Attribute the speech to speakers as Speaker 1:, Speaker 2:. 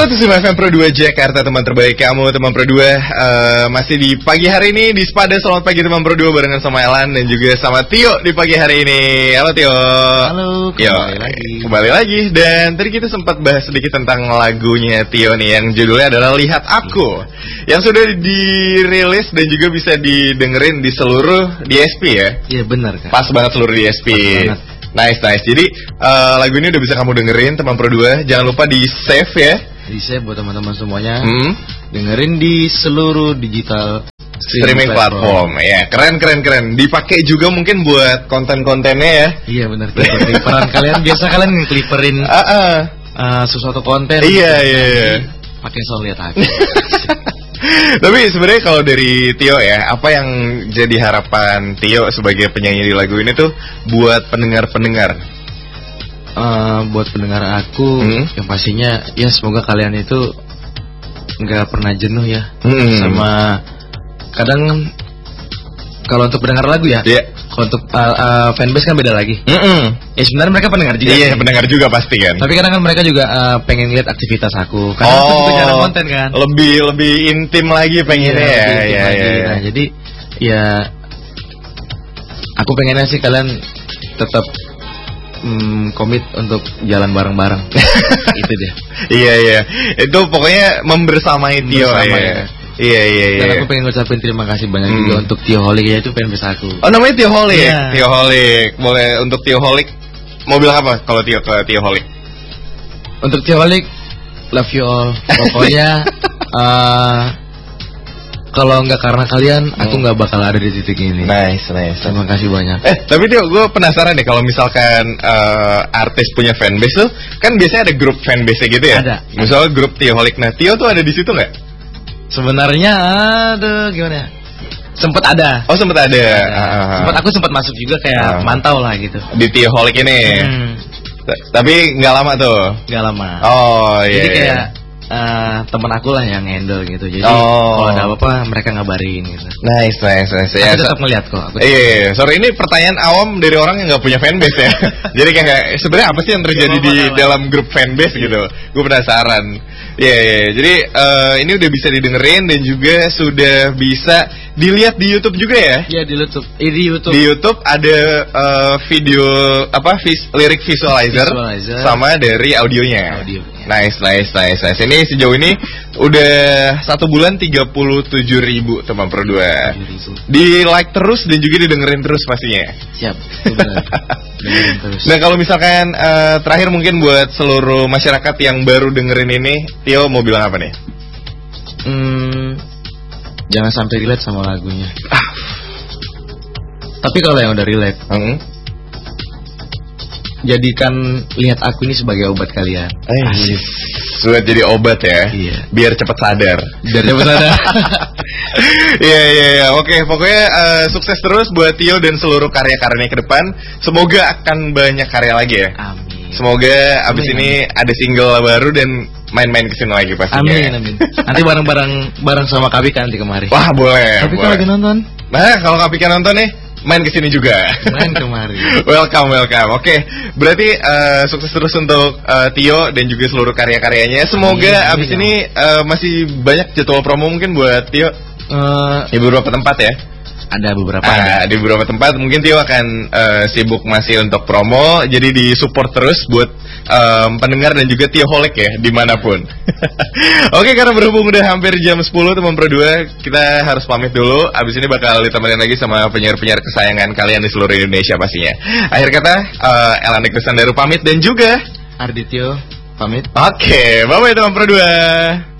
Speaker 1: 105 FM Pro 2 Jakarta, teman terbaik kamu, teman Pro 2. Masih di pagi hari ini di Spada. Selamat pagi teman Pro 2 barengan sama Elan dan juga sama Tio di pagi hari ini. Halo Tio.
Speaker 2: Halo,
Speaker 1: kembali lagi. Dan tadi kita sempat bahas sedikit tentang lagunya Tio nih, yang judulnya adalah Lihat Aku, yang sudah dirilis dan juga bisa didengerin di seluruh DSP ya.
Speaker 2: Iya benar kan.
Speaker 1: Pas banget seluruh DSP. Nice. Jadi lagu ini udah bisa kamu dengerin teman Pro 2. Jangan lupa di save ya.
Speaker 2: Di save buat teman-teman semuanya. Dengerin di seluruh digital
Speaker 1: streaming platform. Ya, keren. Dipakai juga mungkin buat konten-kontennya ya.
Speaker 2: Iya benar. Clipperan kalian biasa kalian ngekliperin sesuatu konten.
Speaker 1: Iya.
Speaker 2: Pakai sound Lihat Aku.
Speaker 1: Tapi sebenarnya kalau dari Tio ya, apa yang jadi harapan Tio sebagai penyanyi di lagu ini tuh buat pendengar-pendengar?
Speaker 2: Buat pendengar aku, yang pastinya ya semoga kalian itu nggak pernah jenuh ya sama kadang kalau untuk pendengar lagu ya. Kalau untuk fanbase kan beda lagi. Ya sebenarnya mereka pendengar juga.
Speaker 1: Iya, pendengar juga pasti kan.
Speaker 2: Tapi kadang kan mereka juga pengen lihat aktivitas aku. Karena aku juga jarang konten kan.
Speaker 1: Lebih intim lagi pengennya ya.
Speaker 2: Nah, jadi ya aku pengennya sih kalian tetap komit untuk jalan bareng-bareng. Itu dia. Iya.
Speaker 1: Itu pokoknya membersamai Tio ya. Iya.
Speaker 2: Dan aku pengen ngucapin terima kasih banyak juga untuk Tioholic, ya itu fanbase aku.
Speaker 1: Oh, namanya Tioholic.
Speaker 2: Yeah.
Speaker 1: Tioholic. Boleh untuk Tioholic mau bilang apa kalau Tio ke Tioholic?
Speaker 2: Untuk Tioholic, love you all. Pokoknya kalau nggak karena kalian, aku nggak bakal ada di titik ini.
Speaker 1: Nice.
Speaker 2: Terima kasih banyak.
Speaker 1: Tapi Tio, gue penasaran nih kalau misalkan artis punya fanbase tuh, kan biasanya ada grup fanbase gitu ya.
Speaker 2: Ada.
Speaker 1: Misalnya grup Tioholic. Nah, Tio tuh ada di situ nggak?
Speaker 2: Sebenarnya gimana ya? Sempat ada.
Speaker 1: Oh, sempat ada.
Speaker 2: Aku sempat masuk juga kayak mantau lah gitu.
Speaker 1: Di Tioholic ini. Tapi nggak lama tuh.
Speaker 2: Nggak lama.
Speaker 1: Oh iya.
Speaker 2: Jadi kayak temen aku lah yang handle gitu. Jadi kalau ada apa-apa mereka ngabarin gitu.
Speaker 1: Nice.
Speaker 2: Aku tetap ngeliat kok.
Speaker 1: Iya. Sorry, ini pertanyaan awam dari orang yang nggak punya fanbase ya. Jadi kayak sebenarnya apa sih yang terjadi di dalam grup fanbase gitu? Gue penasaran. Iya. Jadi ini udah bisa didengerin dan juga sudah bisa dilihat di YouTube juga ya? Iya,
Speaker 2: di YouTube.
Speaker 1: Di YouTube ada video lirik visualizer sama dari audionya. Nice. Ini sejauh ini udah 1 bulan 37.000 teman Pro 2. Di like terus dan juga didengerin terus pastinya.
Speaker 2: Siap. Terus.
Speaker 1: Nah, kalau misalkan terakhir mungkin buat seluruh masyarakat yang baru dengerin ini, Tio mau bilang apa nih?
Speaker 2: Jangan sampai relate sama lagunya. Tapi kalau yang udah relate, jadikan Lihat Aku ini sebagai obat kalian.
Speaker 1: Sudah jadi obat ya.
Speaker 2: Iya.
Speaker 1: Biar cepat sadar. Iya. Oke, pokoknya sukses terus buat Tio dan seluruh karya-karyanya ke depan. Semoga akan banyak karya lagi ya.
Speaker 2: Amin.
Speaker 1: Semoga abis ini ada single baru dan main-main kesini lagi pastinya.
Speaker 2: Amin. Nanti bareng sama Kapika nanti kemari.
Speaker 1: Wah, boleh.
Speaker 2: Kapika lagi nonton.
Speaker 1: Nah, kalau Kapika nonton nih, main kesini juga.
Speaker 2: Main kemari.
Speaker 1: Welcome. Oke, berarti sukses terus untuk Tio dan juga seluruh karya-karyanya. Semoga abis ini masih banyak jadwal promo mungkin buat Tio. Di beberapa tempat ya.
Speaker 2: Ada beberapa.
Speaker 1: Di beberapa tempat mungkin Tio akan sibuk masih untuk promo. Jadi di support terus buat pendengar dan juga Tioholic ya dimanapun. Oke, karena berhubung udah hampir jam 10 teman Pro 2, kita harus pamit dulu. Abis ini bakal ditemenin lagi sama penyiar-penyiar kesayangan kalian di seluruh Indonesia pastinya. Akhir kata, Elan Iksan Daru pamit dan juga
Speaker 2: Ardityo pamit.
Speaker 1: Oke, bye-bye teman Pro 2.